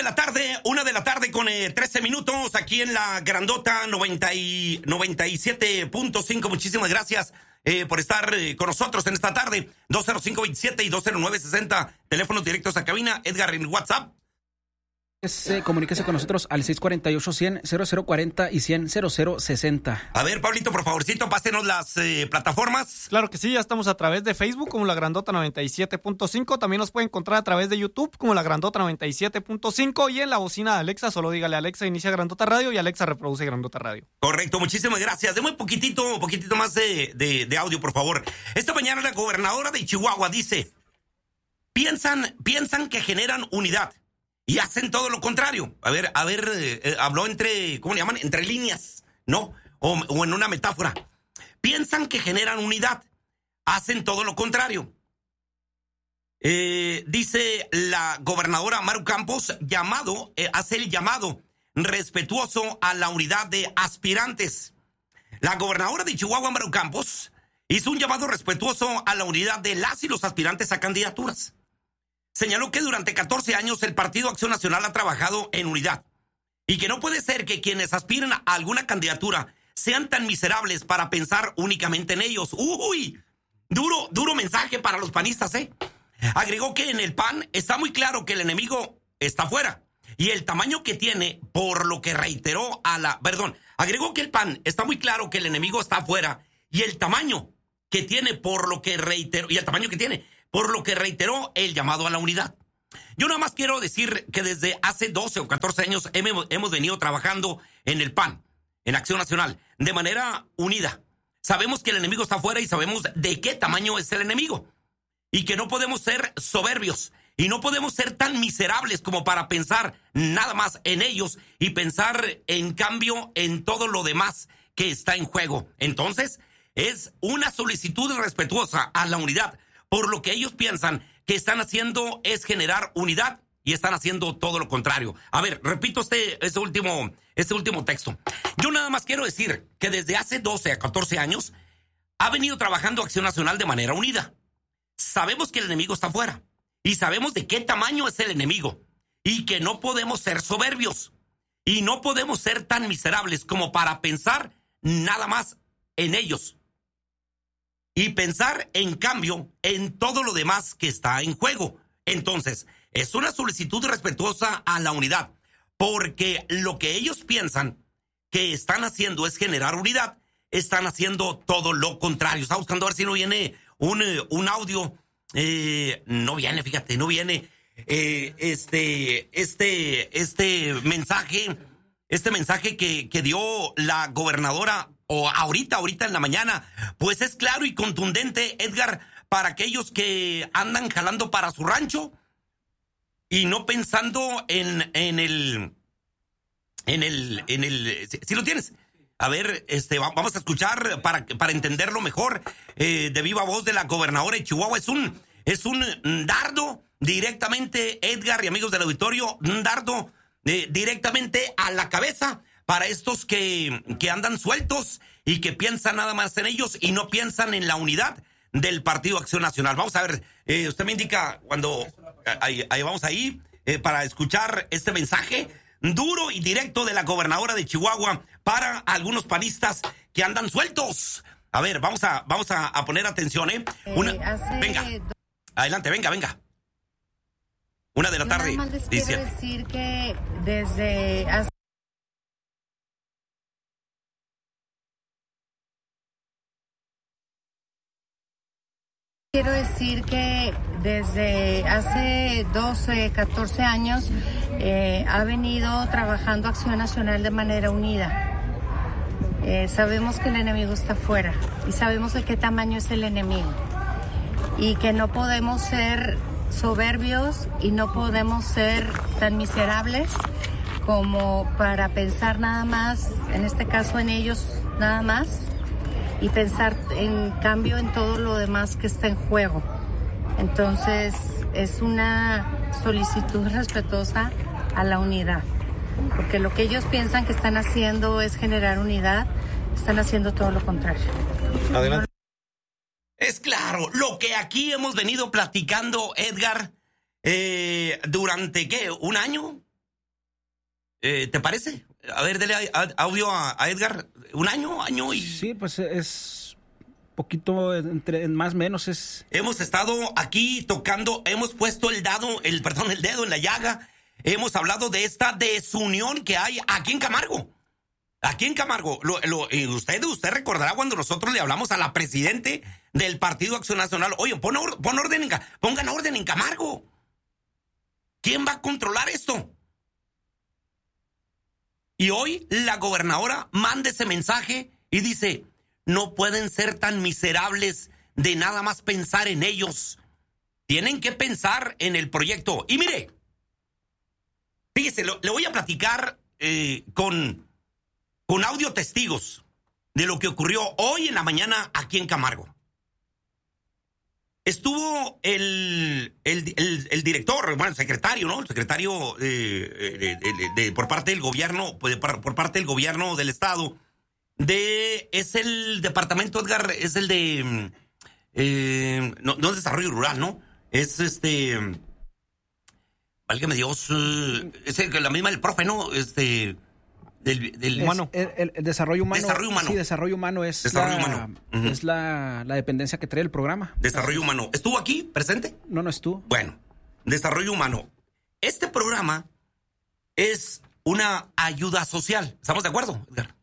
1 de la tarde con 13 minutos aquí en la Grandota 97.5. Muchísimas gracias por estar con nosotros en esta tarde. 205-27 y 209-60. Teléfonos directos a cabina. Edgar en WhatsApp. Comuníquese con nosotros al 648-100-0040 y 100-0060. A ver, Pablito, por favorcito, pásenos las plataformas. Claro que sí, ya estamos a través de Facebook como La Grandota 97.5. También nos puede encontrar a través de YouTube como La Grandota 97.5. Y en la bocina de Alexa, solo dígale a Alexa, inicia Grandota Radio, y Alexa reproduce Grandota Radio. Correcto, muchísimas gracias. Deme un poquitito más de audio, por favor. Esta mañana la gobernadora de Chihuahua dice, piensan que generan unidad. Y hacen todo lo contrario. Habló entre, ¿cómo le llaman? Entre líneas, ¿no? O en una metáfora. Piensan que generan unidad. Hacen todo lo contrario. Dice la gobernadora Maru Campos, hace el llamado respetuoso a la unidad de aspirantes. La gobernadora de Chihuahua, Maru Campos, hizo un llamado respetuoso a la unidad de las y los aspirantes a candidaturas. Señaló que durante 14 años el Partido Acción Nacional ha trabajado en unidad y que no puede ser que quienes aspiren a alguna candidatura sean tan miserables para pensar únicamente en ellos. ¡Uy! Duro mensaje para los panistas, ¿eh? Agregó que en el PAN está muy claro que el enemigo está afuera y el tamaño que tiene, por lo que reiteró agregó que el PAN está muy claro que el enemigo está afuera y el tamaño que tiene, por lo que reiteró el llamado a la unidad. Yo nada más quiero decir que desde hace 12 o 14 años hemos venido trabajando en el PAN, en Acción Nacional, de manera unida. Sabemos que el enemigo está afuera y sabemos de qué tamaño es el enemigo. Y que no podemos ser soberbios y no podemos ser tan miserables como para pensar nada más en ellos y pensar en cambio en todo lo demás que está en juego. Entonces, es una solicitud respetuosa a la unidad. Por lo que ellos piensan que están haciendo es generar unidad y están haciendo todo lo contrario. A ver, repito este último texto. Yo nada más quiero decir que desde hace 12 a 14 años ha venido trabajando Acción Nacional de manera unida. Sabemos que el enemigo está afuera y sabemos de qué tamaño es el enemigo y que no podemos ser soberbios y no podemos ser tan miserables como para pensar nada más en ellos. Y pensar, en cambio, en todo lo demás que está en juego. Entonces, es una solicitud respetuosa a la unidad, porque lo que ellos piensan que están haciendo es generar unidad, están haciendo todo lo contrario. Está buscando a ver si no viene un audio. No viene, fíjate, no viene este mensaje que dio la gobernadora o ahorita en la mañana, pues es claro y contundente, Edgar, para aquellos que andan jalando para su rancho y no pensando en el si lo tienes. A ver, vamos a escuchar para entenderlo mejor de viva voz de la gobernadora de Chihuahua. Es un dardo directamente, Edgar y amigos del auditorio, un dardo directamente a la cabeza para estos que andan sueltos y que piensan nada más en ellos y no piensan en la unidad del Partido Acción Nacional. Vamos a ver, usted me indica cuando ahí vamos ahí para escuchar este mensaje duro y directo de la gobernadora de Chihuahua para algunos panistas que andan sueltos. A ver, vamos a poner atención, venga, adelante, venga. 1 de la tarde. Nada más les dice. Quiero decir que desde hace Quiero decir que desde hace 12, 14 años ha venido trabajando Acción Nacional de manera unida. Sabemos que el enemigo está afuera y sabemos de qué tamaño es el enemigo y que no podemos ser soberbios y no podemos ser tan miserables como para pensar nada más, en este caso en ellos nada más, y pensar en cambio en todo lo demás que está en juego. Entonces es una solicitud respetuosa a la unidad, porque lo que ellos piensan que están haciendo es generar unidad, están haciendo todo lo contrario. Adelante. Es claro, lo que aquí hemos venido platicando, Edgar, durante, ¿qué? ¿Un año? ¿Te parece? A ver, dele audio a Edgar. ¿Un año y...? Sí, pues es poquito, entre más o menos es... Hemos estado aquí tocando, hemos puesto el dedo en la llaga. Hemos hablado de esta desunión que hay aquí en Camargo. Aquí en Camargo. Usted recordará cuando nosotros le hablamos a la presidente del Partido Acción Nacional. Oye, pongan orden en Camargo. ¿Quién va a controlar esto? Y hoy la gobernadora manda ese mensaje y dice, no pueden ser tan miserables de nada más pensar en ellos. Tienen que pensar en el proyecto. Y mire, fíjese, le voy a platicar con audio testigos de lo que ocurrió hoy en la mañana aquí en Camargo. Estuvo el director, bueno, el secretario, ¿no? El secretario por parte del gobierno, por parte del gobierno del estado, es el departamento, Edgar, es el de, no es desarrollo rural, ¿no? Es válgame Dios, es la misma del profe, ¿no? Del humano. El desarrollo humano. Desarrollo humano. Sí, desarrollo humano es es la dependencia que trae el programa. Desarrollo humano. ¿Estuvo aquí presente? No estuvo. Bueno, desarrollo humano. Este programa es una ayuda social. ¿Estamos de acuerdo, Edgar?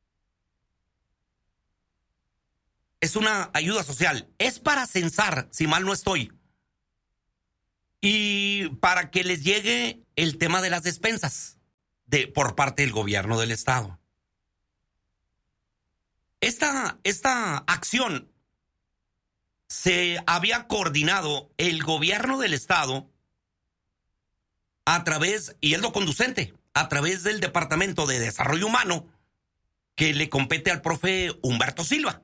Es una ayuda social. Es para censar, si mal no estoy. Y para que les llegue el tema de las despensas por parte del gobierno del estado. Esta acción se había coordinado el gobierno del estado a través, y es lo conducente, a través del Departamento de Desarrollo Humano que le compete al profe Humberto Silva.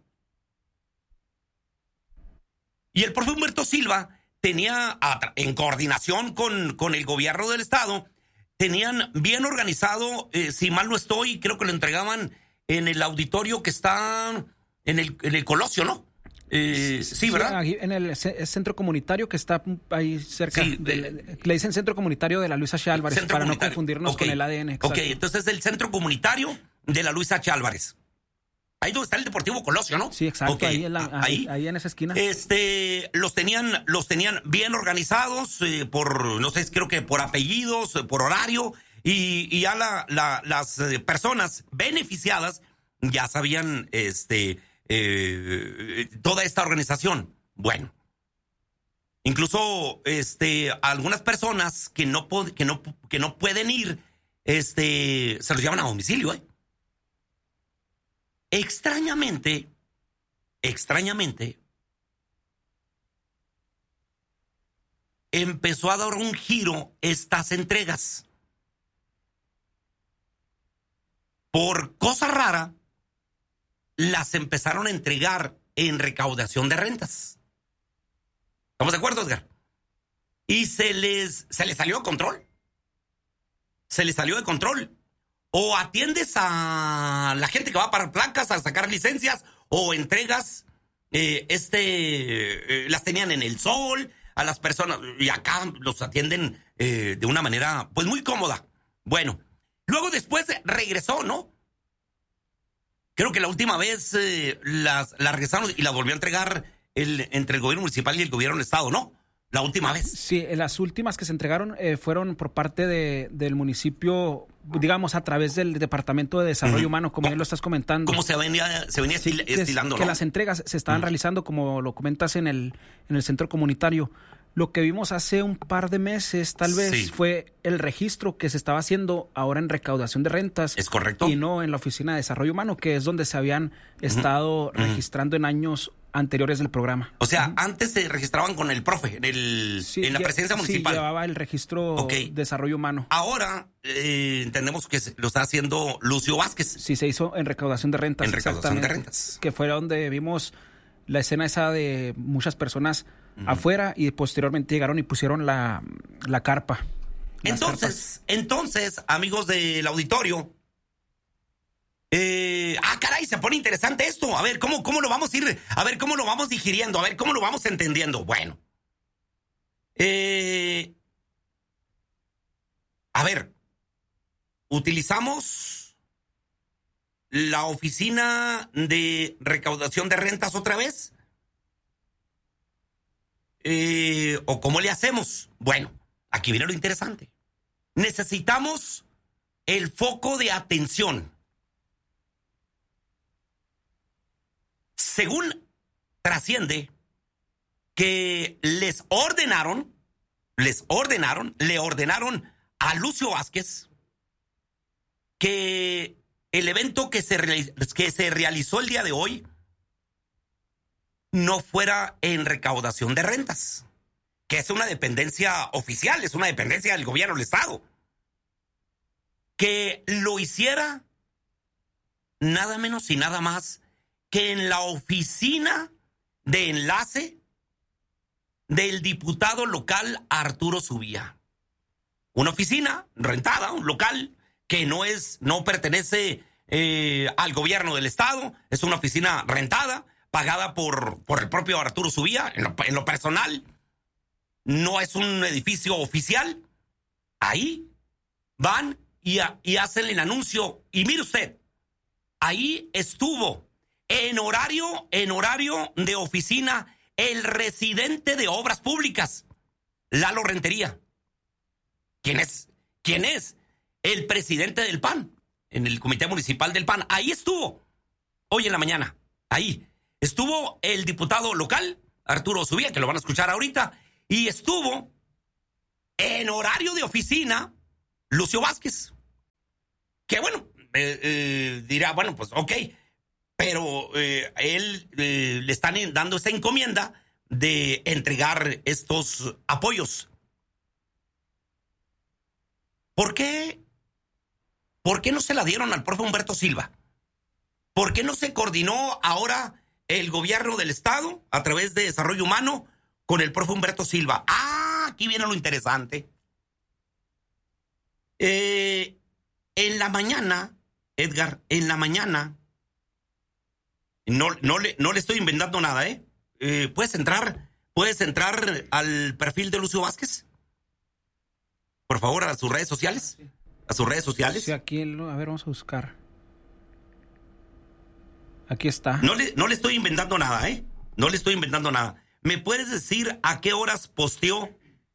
Y el profe Humberto Silva tenía, en coordinación con el gobierno del estado, tenían bien organizado, si mal no estoy, creo que lo entregaban en el auditorio que está en el Colosio, ¿no? Sí, ¿verdad? Aquí en el centro comunitario que está ahí cerca. Sí, le dicen centro comunitario de la Luisa H. Álvarez para no confundirnos con el ADN. Exacto. Ok, entonces es el centro comunitario de la Luisa H. Álvarez. Ahí donde está el Deportivo Colosio, ¿no? Sí, exacto. Okay. Ahí en esa esquina. Los tenían bien organizados por, no sé, creo que por apellidos, por horario, y ya las personas beneficiadas ya sabían toda esta organización. Bueno, incluso algunas personas que no pueden ir, se los llevan a domicilio, ¿eh? Extrañamente, empezó a dar un giro estas entregas. Por cosa rara, las empezaron a entregar en recaudación de rentas. ¿Estamos de acuerdo, Edgar? Y se les salió de control. Se les salió de control. O atiendes a la gente que va a parar placas, a sacar licencias, o entregas, las tenían en el sol, a las personas, y acá los atienden de una manera, pues, muy cómoda. Bueno, luego después regresó, ¿no? Creo que la última vez las regresaron y las volvió a entregar entre el gobierno municipal y el gobierno del estado, ¿no? La última vez. Sí, las últimas que se entregaron fueron por parte del municipio, digamos, a través del Departamento de Desarrollo Humano, como ya lo estás comentando. ¿Cómo se venía estilando, que ¿no? las entregas se estaban realizando, como lo comentas, en el centro comunitario. Lo que vimos hace un par de meses, tal vez, fue el registro que se estaba haciendo ahora en recaudación de rentas. Es correcto. Y no en la Oficina de Desarrollo Humano, que es donde se habían estado registrando en años anteriores del programa. O sea, antes se registraban con el profe en la presidencia municipal. Sí, llevaba el registro Desarrollo Humano. Ahora entendemos que lo está haciendo Lucio Vázquez. Sí, se hizo en recaudación de rentas. En recaudación de rentas. Que fue donde vimos la escena esa de muchas personas afuera y posteriormente llegaron y pusieron la carpa. Entonces, amigos del auditorio, caray, se pone interesante esto. A ver, ¿cómo lo vamos a ir? A ver, ¿cómo lo vamos digiriendo? A ver, ¿cómo lo vamos entendiendo? Bueno. A ver. utilizamos la oficina de recaudación de rentas otra vez. ¿O cómo le hacemos? Bueno, aquí viene lo interesante. Necesitamos el foco de atención. Según trasciende que le ordenaron a Lucio Vázquez que el evento que se realizó el día de hoy no fuera en recaudación de rentas, que es una dependencia oficial, es una dependencia del gobierno del Estado. Que lo hiciera nada menos y nada más que en la oficina de enlace del diputado local Arturo Zubía. Una oficina rentada, un local que no pertenece al gobierno del Estado, es una oficina rentada, pagada por el propio Arturo Zubía, en lo personal. No es un edificio oficial. Ahí van y hacen el anuncio. Y mire usted, ahí estuvo en horario de oficina el residente de Obras Públicas, Lalo Rentería. ¿Quién es? El presidente del PAN, en el Comité Municipal del PAN. Ahí estuvo, hoy en la mañana, ahí. Estuvo el diputado local, Arturo Zubía, que lo van a escuchar ahorita, y estuvo en horario de oficina Lucio Vázquez. Que bueno, dirá, bueno, pues ok, pero él le están dando esta encomienda de entregar estos apoyos. ¿Por qué no se la dieron al profe Humberto Silva? ¿Por qué no se coordinó ahora el gobierno del Estado a través de Desarrollo Humano con el profe Humberto Silva? Aquí viene lo interesante. En la mañana, Edgar, no le estoy inventando nada, ¿puedes entrar al perfil de Lucio Vázquez? Por favor, a sus redes sociales. A sus redes sociales. Sí, aquí, a ver, vamos a buscar. Aquí está. No le estoy inventando nada, No le estoy inventando nada. ¿Me puedes decir a qué horas posteó?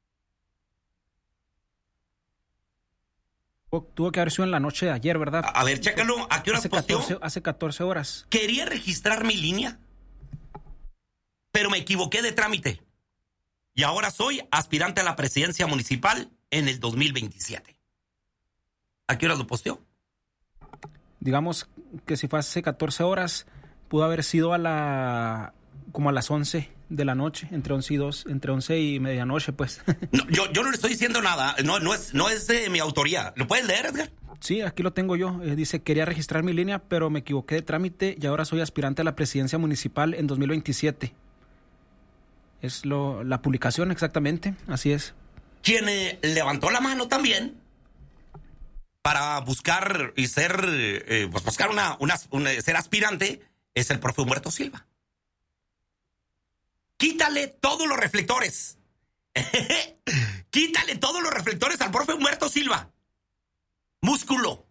Tuvo que haber sido en la noche de ayer, ¿verdad? A ver, chécalo. ¿A qué horas posteó? Hace 14 horas. Quería registrar mi línea, pero me equivoqué de trámite. Y ahora soy aspirante a la presidencia municipal en el 2027. ¿A qué horas lo posteó? Digamos que si fue hace 14 horas, pudo haber sido como a las 11 de la noche, entre 11 y medianoche, pues. No, yo no le estoy diciendo nada, no es de mi autoría. ¿Lo puedes leer, Edgar? Sí, aquí lo tengo yo. Dice, quería registrar mi línea, pero me equivoqué de trámite y ahora soy aspirante a la presidencia municipal en 2027. Es la publicación, exactamente, así es. Quien levantó la mano también para buscar y ser ser aspirante es el profe Humberto Silva. Quítale todos los reflectores. Quítale todos los reflectores al profe Humberto Silva. Músculo.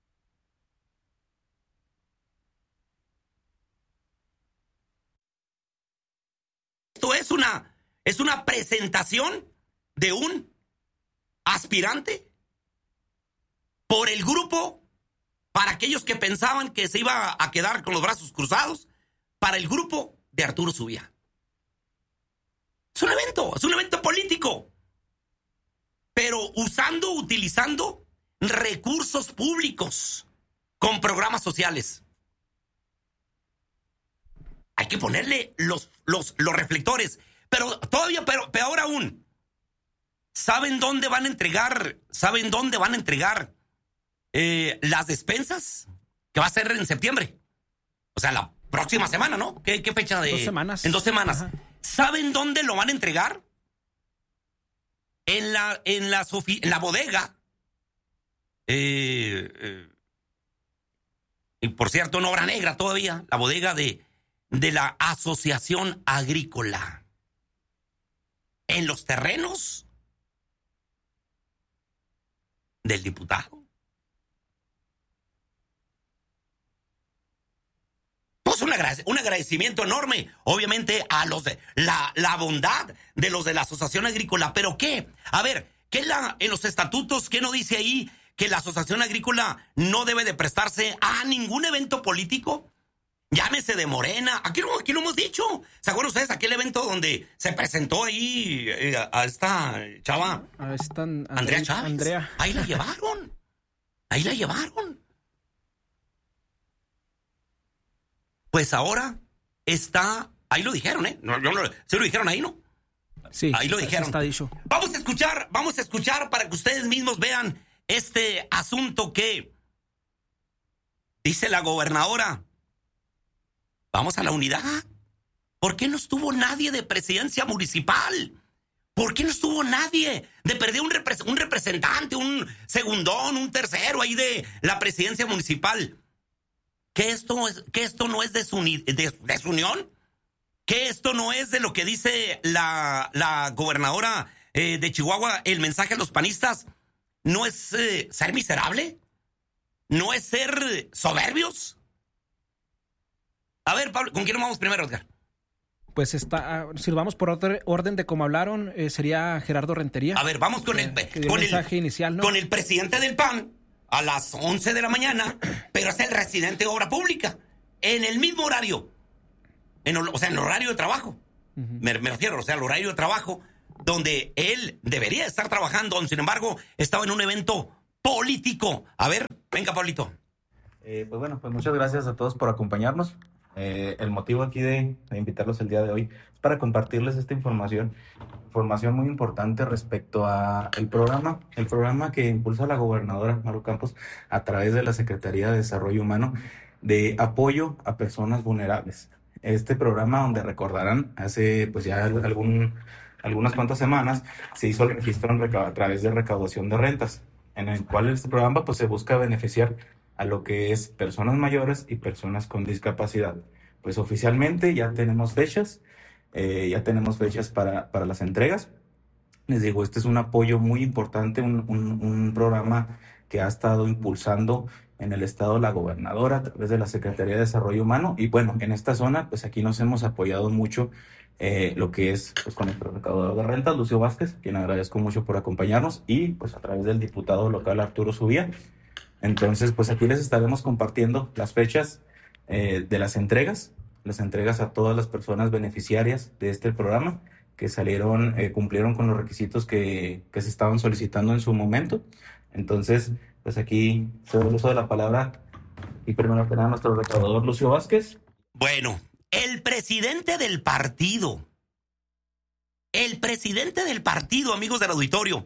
Esto es una presentación de un aspirante por el grupo, para aquellos que pensaban que se iba a quedar con los brazos cruzados, para el grupo de Arturo Zubía. Es un evento político, pero utilizando recursos públicos con programas sociales. Hay que ponerle los reflectores, pero todavía, peor aún. ¿Saben dónde van a entregar las despensas? Que va a ser en septiembre. O sea, la próxima semana, ¿no? ¿Qué fecha de? 2 semanas. En 2 semanas. Ajá. ¿Saben dónde lo van a entregar? En la bodega. Y por cierto, en obra negra todavía. La bodega de la Asociación Agrícola. En los terrenos del diputado. un agradecimiento enorme, obviamente, a los de la bondad de los de la Asociación Agrícola. ¿Pero qué? A ver, ¿qué en los estatutos, qué no dice ahí que la Asociación Agrícola no debe de prestarse a ningún evento político? Llámese de Morena. Aquí lo hemos dicho. ¿Se acuerdan ustedes aquel evento donde se presentó ahí a esta chava? A esta Andrea Chávez. Andrea. Ahí la llevaron. Pues ahora está... Ahí lo dijeron, ¿eh? No, ¿sí lo dijeron ahí, no? Sí, ahí lo dijeron. Está dicho. Vamos a escuchar para que ustedes mismos vean este asunto que dice la gobernadora. Vamos a la unidad. ¿Por qué no estuvo nadie de presidencia municipal? ¿Por qué no estuvo nadie de perder un representante, un segundón, un tercero ahí de la presidencia municipal? ¿Que esto no es desunión? ¿Que esto no es de lo que dice la gobernadora de Chihuahua, el mensaje a los panistas? ¿No es ser miserable? ¿No es ser soberbios? A ver, Pablo, ¿con quién vamos primero, Edgar? Pues si vamos por orden de cómo hablaron, sería Gerardo Rentería. A ver, vamos con el mensaje inicial, ¿no? Con el presidente del PAN a las 11 de la mañana, pero es el residente de obra pública, en el mismo horario, en el horario de trabajo. Uh-huh. Me refiero, al horario de trabajo, donde él debería estar trabajando, sin embargo, estaba en un evento político. A ver, venga, Pablito. Pues muchas gracias a todos por acompañarnos. El motivo aquí de invitarlos el día de hoy es para compartirles esta información muy importante respecto a el programa que impulsa la gobernadora Maru Campos a través de la Secretaría de Desarrollo Humano de apoyo a personas vulnerables. Este programa, donde recordarán, hace pues ya algunas cuantas semanas se hizo el registro a través de recaudación de rentas, en el cual este programa pues se busca beneficiar a lo que es personas mayores y personas con discapacidad. Pues oficialmente ya tenemos fechas para las entregas. Les digo, este es un apoyo muy importante, un programa que ha estado impulsando en el estado la gobernadora a través de la Secretaría de Desarrollo Humano. Y bueno, en esta zona, pues aquí nos hemos apoyado mucho lo que es pues, con el recaudador de rentas, Lucio Vázquez, quien agradezco mucho por acompañarnos, y pues a través del diputado local Arturo Subía. Entonces, pues aquí les estaremos compartiendo las fechas de las entregas a todas las personas beneficiarias de este programa que cumplieron con los requisitos que se estaban solicitando en su momento. Entonces, pues aquí se da el uso de la palabra y primero que nada nuestro recaudador Lucio Vázquez. Bueno, el presidente del partido, amigos del auditorio,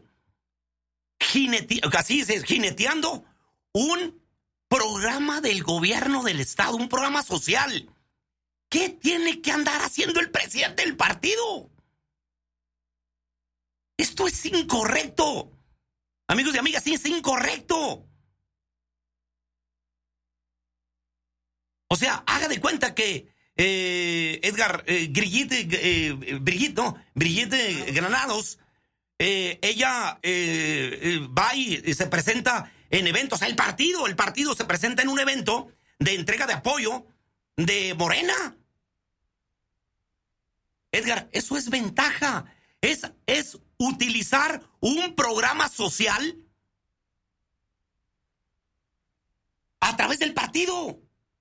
jineteando un programa del gobierno del estado, un programa social. ¿Qué tiene que andar haciendo el presidente del partido? Esto es incorrecto. Amigos y amigas, sí, es incorrecto. O sea, haga de cuenta que Brigitte Granados, ella va y se presenta en eventos. El partido se presenta en un evento de entrega de apoyo de Morena. Edgar, eso es ventaja. Es utilizar un programa social a través del partido.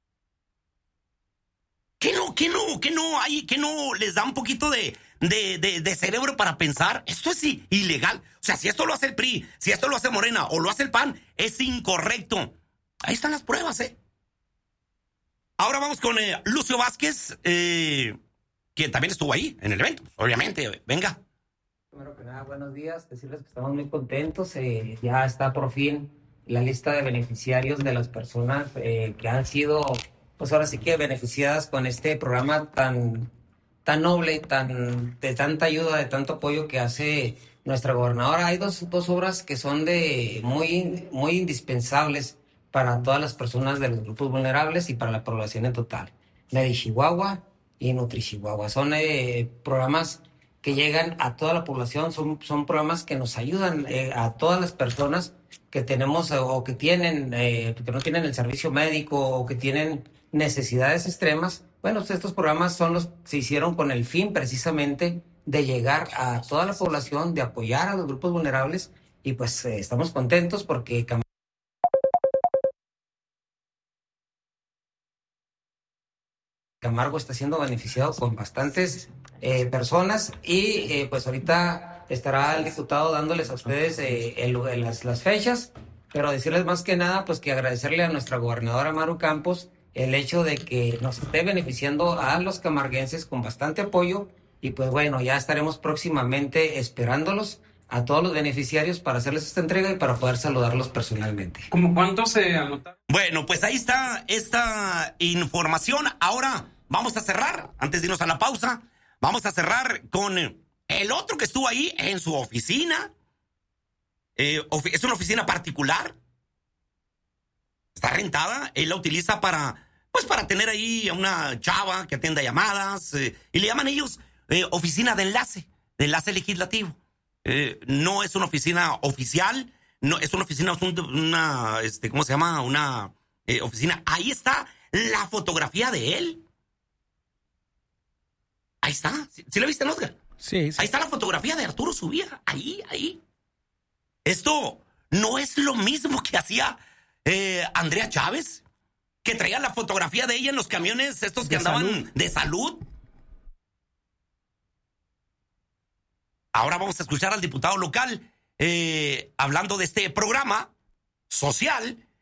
¿Qué no les da un poquito de cerebro para pensar? Esto es ilegal. O sea, si esto lo hace el PRI, si esto lo hace Morena o lo hace el PAN, es incorrecto. Ahí están las pruebas, Ahora vamos con Lucio Vázquez, quien también estuvo ahí en el evento, obviamente. Venga. Primero que nada, buenos días. Decirles que estamos muy contentos. Ya está por fin la lista de beneficiarios de las personas que han sido, pues ahora sí que beneficiadas con este programa tan noble, de tanta ayuda, de tanto apoyo que hace nuestra gobernadora. Hay dos obras que son muy, muy indispensables para todas las personas de los grupos vulnerables y para la población en total. MediChihuahua y NutriChihuahua. Son programas que llegan a toda la población, son programas que nos ayudan a todas las personas que tenemos o que no tienen el servicio médico o que tienen necesidades extremas, bueno, pues estos programas se hicieron con el fin precisamente de llegar a toda la población, de apoyar a los grupos vulnerables, y pues estamos contentos porque Camargo está siendo beneficiado con bastantes personas, y pues ahorita estará el diputado dándoles a ustedes las fechas, pero decirles más que nada pues que agradecerle a nuestra gobernadora Maru Campos el hecho de que nos esté beneficiando a los camarguenses con bastante apoyo, y pues bueno, ya estaremos próximamente esperándolos a todos los beneficiarios para hacerles esta entrega y para poder saludarlos personalmente. ¿Cómo cuántos se anotaron? Bueno, pues ahí está esta información. Ahora vamos a cerrar, antes de irnos a la pausa, vamos a cerrar con el otro que estuvo ahí en su oficina. Es una oficina particular. Está rentada. Él la utiliza para tener ahí a una chava que atienda llamadas. Y le llaman ellos oficina de enlace legislativo. No es una oficina oficial, no es una oficina, ¿cómo se llama? Una oficina. Ahí está la fotografía de él. Ahí está. ¿Sí la viste, Oscar? Sí, sí. Ahí está la fotografía de Arturo Zubía. Ahí. Esto no es lo mismo que hacía Andrea Chávez, que traía la fotografía de ella en los camiones estos que andaban de salud. Ahora vamos a escuchar al diputado local hablando de este programa social